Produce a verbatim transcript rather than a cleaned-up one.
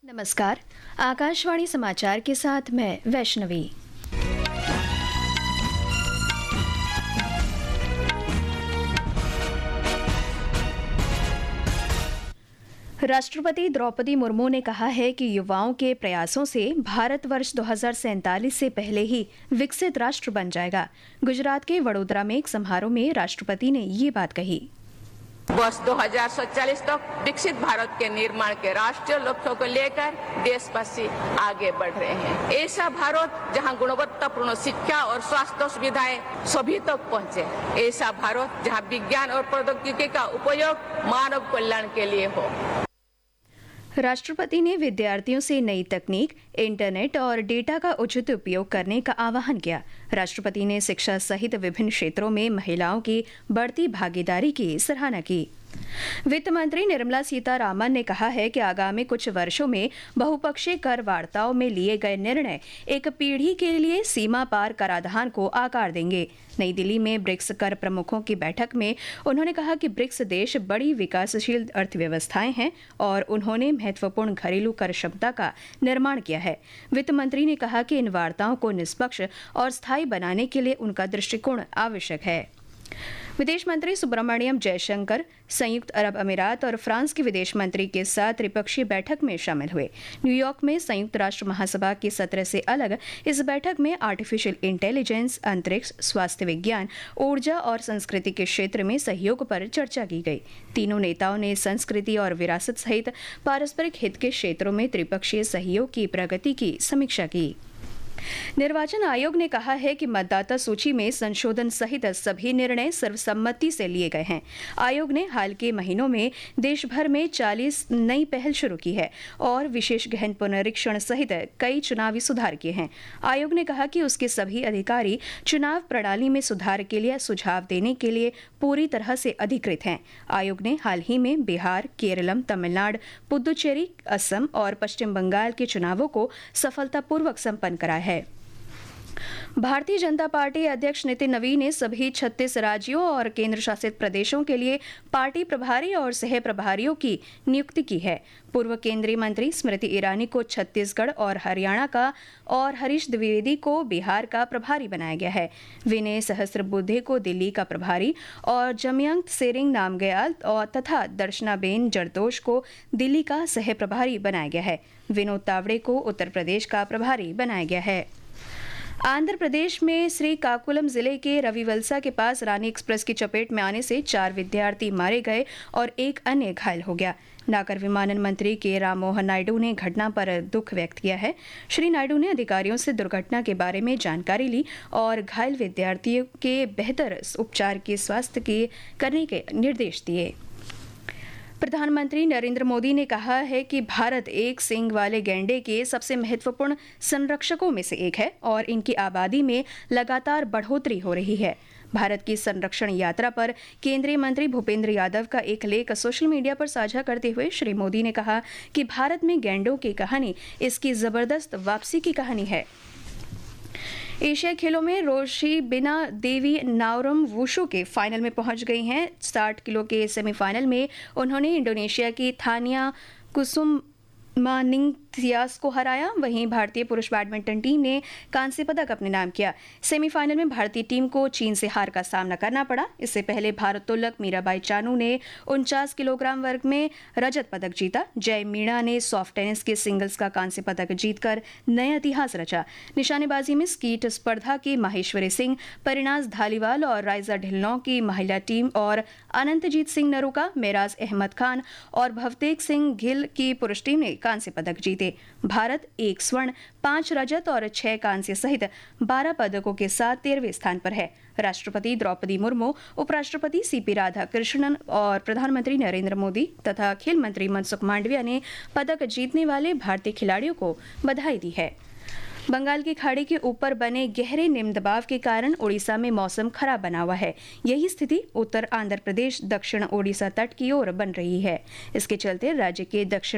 नमस्कार। आकाशवाणी समाचार के साथ मैं वैष्णवी। राष्ट्रपति द्रौपदी मुर्मू ने कहा है कि युवाओं के प्रयासों से भारत वर्ष दो हज़ार सैंतालीस से पहले ही विकसित राष्ट्र बन जाएगा। गुजरात के वडोदरा में एक समारोह में राष्ट्रपति ने ये बात कही। वर्ष दो हज़ार सैंतालीस तक विकसित भारत के निर्माण के राष्ट्रीय लक्ष्यों को लेकर देशवासी आगे बढ़ रहे हैं। ऐसा भारत जहां गुणवत्तापूर्ण शिक्षा और स्वास्थ्य सुविधाएं सभी तक पहुंचे। ऐसा भारत जहां विज्ञान और प्रौद्योगिकी का उपयोग मानव कल्याण के लिए हो। राष्ट्रपति ने विद्यार्थियों से नई तकनीक, इंटरनेट और डेटा का उचित उपयोग करने का आह्वान किया। राष्ट्रपति ने शिक्षा सहित विभिन्न क्षेत्रों में महिलाओं की बढ़ती भागीदारी की सराहना की। वित्त मंत्री निर्मला सीतारामन ने कहा है कि आगामी कुछ वर्षों में बहुपक्षीय कर वार्ताओं में लिए गए निर्णय एक पीढ़ी के लिए सीमा पार कराधान को आकार देंगे। नई दिल्ली में ब्रिक्स कर प्रमुखों की बैठक में उन्होंने कहा कि ब्रिक्स देश बड़ी विकासशील अर्थव्यवस्थाएं हैं और उन्होंने महत्वपूर्ण घरेलू कर क्षमता का निर्माण किया है। वित्त मंत्री ने कहा कि इन वार्ताओं को निष्पक्ष और स्थायी बनाने के लिए उनका दृष्टिकोण आवश्यक है। विदेश मंत्री सुब्रमण्यम जयशंकर संयुक्त अरब अमीरात और फ्रांस के विदेश मंत्री के साथ त्रिपक्षीय बैठक में शामिल हुए। न्यूयॉर्क में संयुक्त राष्ट्र महासभा के सत्र से अलग इस बैठक में आर्टिफिशियल इंटेलिजेंस, अंतरिक्ष, स्वास्थ्य विज्ञान, ऊर्जा और संस्कृति के क्षेत्र में सहयोग पर चर्चा की गई। तीनों नेताओं ने संस्कृति और विरासत सहित पारस्परिक हित के क्षेत्रों में त्रिपक्षीय सहयोग की प्रगति की समीक्षा की। निर्वाचन आयोग ने कहा है कि मतदाता सूची में संशोधन सहित सभी निर्णय सर्वसम्मति से लिए गए हैं। आयोग ने हाल के महीनों में देश भर में चालीस नई पहल शुरू की है और विशेष गहन पुनरीक्षण सहित कई चुनावी सुधार किए हैं। आयोग ने कहा कि उसके सभी अधिकारी चुनाव प्रणाली में सुधार के लिए सुझाव देने के लिए पूरी तरह से अधिकृत हैं। आयोग ने हाल ही में बिहार, केरलम, तमिलनाडु, पुदुचेरी, असम और पश्चिम बंगाल के चुनावों को सफलतापूर्वक संपन्न कराया है। भारतीय जनता पार्टी अध्यक्ष नितिन नवीन ने सभी छत्तीस राज्यों और केंद्र शासित प्रदेशों के लिए पार्टी प्रभारी और सह प्रभारियों की नियुक्ति की है। पूर्व केंद्रीय मंत्री स्मृति ईरानी को छत्तीसगढ़ और हरियाणा का और हरीश द्विवेदी को बिहार का प्रभारी बनाया गया है। विनय सहस्त्रबुद्धे को दिल्ली का प्रभारी और जमयंत सेरिंग नामग्याल और तथा दर्शनाबेन जरदोश को दिल्ली का सह प्रभारी बनाया गया है। विनोद तावड़े को उत्तर प्रदेश का प्रभारी बनाया गया है। आंध्र प्रदेश में श्रीकाकुलम जिले के रविवलसा के पास रानी एक्सप्रेस की चपेट में आने से चार विद्यार्थी मारे गए और एक अन्य घायल हो गया। नागर विमानन मंत्री के राममोहन नायडू ने घटना पर दुख व्यक्त किया है। श्री नायडू ने अधिकारियों से दुर्घटना के बारे में जानकारी ली और घायल विद्यार्थियों के बेहतर उपचार के स्वास्थ्य के करने के निर्देश दिए। प्रधानमंत्री नरेंद्र मोदी ने कहा है कि भारत एक सींग वाले गैंडे के सबसे महत्वपूर्ण संरक्षकों में से एक है और इनकी आबादी में लगातार बढ़ोतरी हो रही है। भारत की संरक्षण यात्रा पर केंद्रीय मंत्री भूपेंद्र यादव का एक लेख सोशल मीडिया पर साझा करते हुए श्री मोदी ने कहा कि भारत में गैंडों की कहानी इसकी जबरदस्त वापसी की कहानी है। एशियाई खेलों में रोशी बिना देवी नाओरम वुशु के फाइनल में पहुंच गई हैं। साठ किलो के सेमीफाइनल में उन्होंने इंडोनेशिया की थानिया कुसुमानिंगथियास को हराया। वहीं भारतीय पुरुष बैडमिंटन टीम ने कांस्य पदक अपने नाम किया। सेमीफाइनल में भारतीय टीम को चीन से हार का सामना करना पड़ा। इससे पहले भारोत्तोलक मीराबाई चानू ने उनचास किलोग्राम वर्ग में रजत पदक जीता। जय मीणा ने सॉफ्ट टेनिस के सिंगल्स का कांस्य पदक जीतकर नया इतिहास रचा। निशानेबाजी में स्कीट स्पर्धा की माहेश्वरी सिंह, परिणाज धालीवाल और राइजा ढिल्लौं की महिला टीम और अनंतजीत सिंह नरूका, मेराज अहमद खान और भवतेक सिंह गिल की पुरुष टीम ने कांस्य पदक जीते। भारत एक स्वर्ण, पांच रजत और छह कांस्य सहित बारह पदकों के साथ तेरहवें स्थान पर है। राष्ट्रपति द्रौपदी मुर्मू, उपराष्ट्रपति सीपी राधाकृष्णन और प्रधानमंत्री नरेंद्र मोदी तथा खेल मंत्री मनसुख मांडविया ने पदक जीतने वाले भारतीय खिलाड़ियों को बधाई दी है। बंगाल की खाड़ी के ऊपर बने गहरे निम्न दबाव के कारण ओडिशा में मौसम खराब बना हुआ है। यही स्थिति उत्तर आंध्र प्रदेश, दक्षिण ओडिशा तट की ओर बन रही है। इसके चलते राज्य के दक्षिण